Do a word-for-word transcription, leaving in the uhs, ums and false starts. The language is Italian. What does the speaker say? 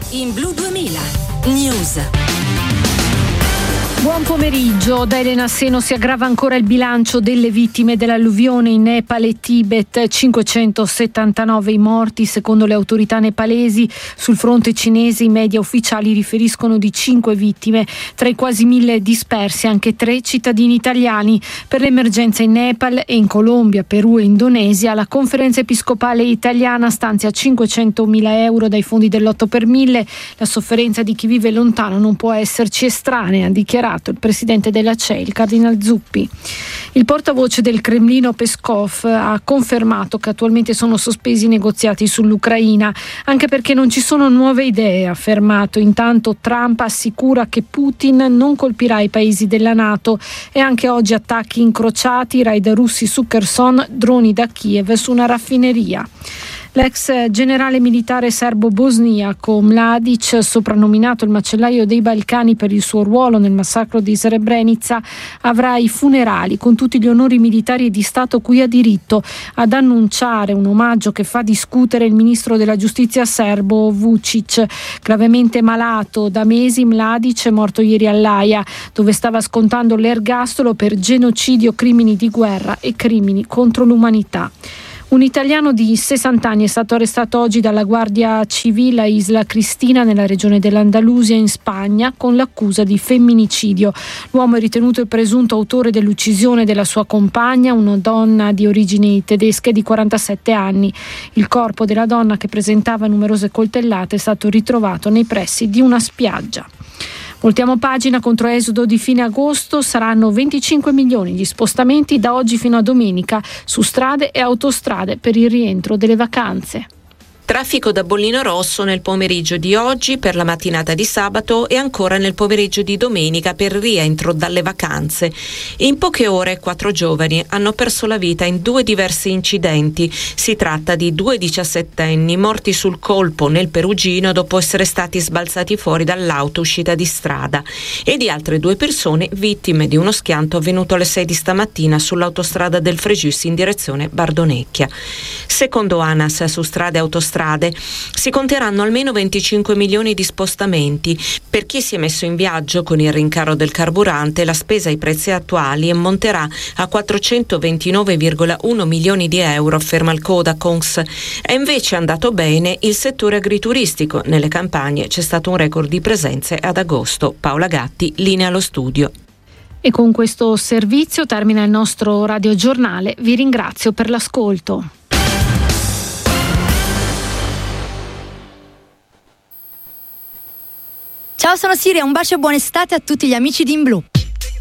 In Blu duemila News. Buon pomeriggio. Da Elena Seno si aggrava ancora il bilancio delle vittime dell'alluvione in Nepal e Tibet. cinquecentosettantanove i morti secondo le autorità nepalesi. Sul fronte cinese i media ufficiali riferiscono di cinque vittime, tra i quasi mille dispersi anche tre cittadini italiani. Per l'emergenza in Nepal e in Colombia, Perù e Indonesia, la Conferenza Episcopale Italiana stanzia cinquecentomila euro dai fondi dell'otto per mille. La sofferenza di chi vive lontano non può esserci estranea, ha dichiarato il presidente della C E I, il cardinal Zuppi. Il portavoce del Cremlino Peskov ha confermato che attualmente sono sospesi i negoziati sull'Ucraina, anche perché non ci sono nuove idee, ha affermato. Intanto Trump assicura che Putin non colpirà i paesi della NATO e anche oggi attacchi incrociati, raid russi su Kherson, droni da Kiev su una raffineria. L'ex generale militare serbo-bosniaco Mladic, soprannominato il macellaio dei Balcani per il suo ruolo nel massacro di Srebrenica, avrà i funerali con tutti gli onori militari e di Stato cui ha diritto. Ad annunciare un omaggio che fa discutere il ministro della giustizia serbo Vučić. Gravemente malato da mesi, Mladic è morto ieri all'Aia, dove stava scontando l'ergastolo per genocidio, crimini di guerra e crimini contro l'umanità. Un italiano di sessanta anni è stato arrestato oggi dalla Guardia Civile a Isla Cristina, nella regione dell'Andalusia, in Spagna, con l'accusa di femminicidio. L'uomo è ritenuto il presunto autore dell'uccisione della sua compagna, una donna di origini tedesche di quarantasette anni. Il corpo della donna, che presentava numerose coltellate, è stato ritrovato nei pressi di una spiaggia. Voltiamo pagina. Contro esodo di fine agosto saranno venticinque milioni gli spostamenti da oggi fino a domenica su strade e autostrade per il rientro delle vacanze. Traffico da bollino rosso nel pomeriggio di oggi per la mattinata di sabato e ancora nel pomeriggio di domenica per il rientro dalle vacanze. In poche ore quattro giovani hanno perso la vita in due diversi incidenti. Si tratta di due diciassettenni morti sul colpo nel Perugino dopo essere stati sbalzati fuori dall'auto uscita di strada e di altre due persone vittime di uno schianto avvenuto alle sei di stamattina sull'autostrada del Frejus in direzione Bardonecchia. Secondo ANAS, su strade e autostrade si conteranno almeno venticinque milioni di spostamenti. Per chi si è messo in viaggio con il rincaro del carburante, la spesa ai prezzi attuali ammonterà a quattrocentoventinove virgola uno milioni di euro, afferma il Codacons. È invece andato bene il settore agrituristico. Nelle campagne c'è stato un record di presenze ad agosto. Paola Gatti, linea allo studio. E con questo servizio termina il nostro radiogiornale. Vi ringrazio per l'ascolto. Ciao, sono Siria, un bacio e buona estate a tutti gli amici di In Blu.